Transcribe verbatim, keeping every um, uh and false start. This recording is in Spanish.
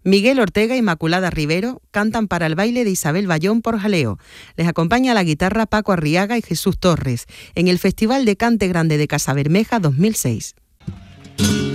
Miguel Ortega e Inmaculada Rivero cantan para el baile de Isabel Bayón por jaleo. Les acompaña a la guitarra Paco Arriaga y Jesús Torres en el Festival de Cante Grande de Casabermeja dos mil seis.